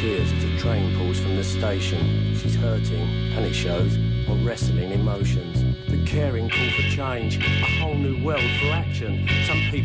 tears as the train pulls from the station. She's hurting, and it shows, on wrestling emotions. The caring call for change, a whole new world for action. Some people